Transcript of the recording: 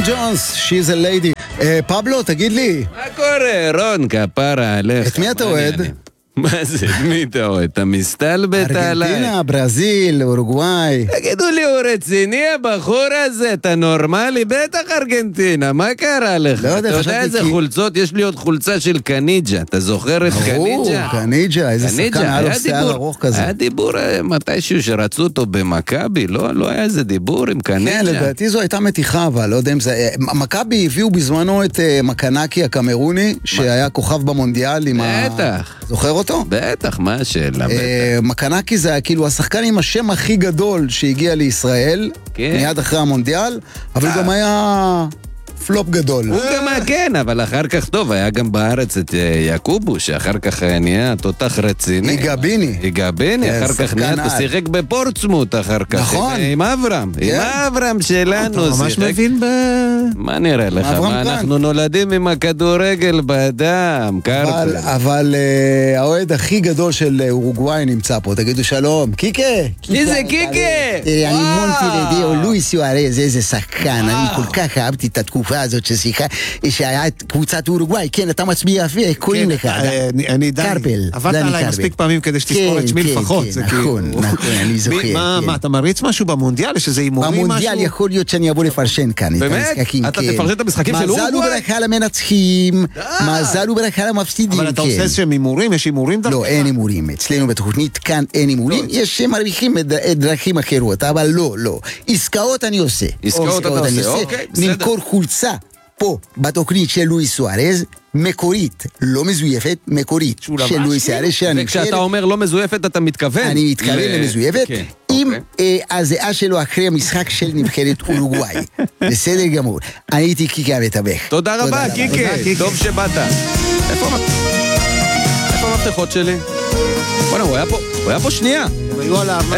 ג'ונס, She's a Lady. פבלו, תגיד לי. מה קורה, רון, כפרה עליך? את מי אתה אוהד? מה זה, מי אתה אוהד? אתה מסתלבט עליי? ארגנטינה, ברזיל, אורוגוואי. תגידו לי, הוא רציני הבחור הזה? אתה נורמלי? בטח ארגנטינה, מה קרה לך? לא יודע, אתה יודע איזה חולצות? יש לי עוד חולצה של קניג'ה. אתה זוכר את קניג'ה? קניג'ה, איזה שחקן, היה לו שיער ארוך כזה. היה דיבור מתישהו שרצו אותו במכבי, לא היה איזה דיבור עם קניג'ה. כן, לדעתי זו הייתה מתיחה, אבל לא יודע אם זה... מכבי הביאו בזמנו את מקנקי הקמרוני, שהיה כוכב במונדיאל עם בטח. זוכר אותו? בטח, מה השאלה? מקנקי זה היה כאילו השחקן עם השם הכי גדול שהגיע לישראל, מיד אחרי המונדיאל, אבל גם היה פלופ גדול. הוא גם כן, אבל אחר כך טוב, היה גם בארץ את יקובו, שאחר כך נהיה תותח רציני. איגביני, אחר כך נהיה, הוא שיחק בפורצמוט אחר כך. נכון. עם אברהם שלנו. אתה ממש מבין מה נראה לך? מה אנחנו נולדים עם הכדורגל בדם, קרפל. אבל האוהד הכי גדול של אורוגוואי נמצא פה, תגידו שלום. קיקה! מי זה קיקה? אני מונטי לדיו, לואיס יוארז, איזה שחקן, אני כל כך אהבתי את התקופה הזאת שהיה את קבוצת אורוגוואי, כן, אתה מצביע יפה, קוראים לך. אני די, קרפל. עבדת עליי מספיק פעמים כדי שתזכור את שמי לפחות. נכון, אני זוכר. מה, אתה מריץ משהו במונדיאל? יש איזה אימורים משהו? במונדיאל יכול להיות שאני אבוא לפרשן כאן את המשחקים. אתה תפרשן את המשחקים של אורוגוואי? מזל וברכה למנצחים, מזל וברכה למפסידים. אבל אתה עושה איזשהם אימורים? יש אימורים דווקא? לא, אין אימורים. אצלנו בתוכנית כאן אין אימורים. יש שמרוויחים דרכים אחרות, אבל לא. עסקאות אני עושה. עסקאות אתה עושה, אוקיי, בסדר. נמכור חולצה פה בתוכנית של לואיס סוארז, מקורית, לא מזויפת, מקורית של לואיס סוארז. וכשאתה אומר לא מזויפת אתה מתכוון? אני מתכוון למזויפת, עם הזיעה שלו אחרי המשחק של נבחרת אורוגוואי. בסדר גמור. אני הייתי קיקה ותבך. תודה רבה, קיקה. טוב שבאת. איפה המפתחות שלי? בוא'נה, הוא היה פה שנייה. הם היו עליו.